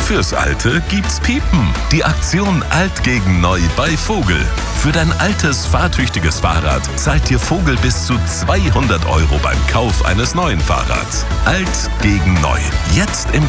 Fürs Alte gibt's Piepen. Die Aktion Alt gegen Neu bei Vogel. Für dein altes, fahrtüchtiges Fahrrad zahlt dir Vogel bis zu 200 € beim Kauf eines neuen Fahrrads. Alt gegen Neu. Jetzt im